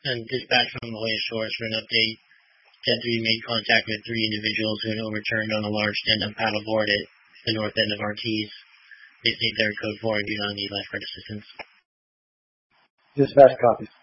And dispatch from La Jolla Shores for an update. Jet 3 made contact with 3 individuals who had overturned on a large stand-up paddleboard at the north end of Ortiz. They state they're code 4 and do not need lifeguard assistance. Dispatch copies.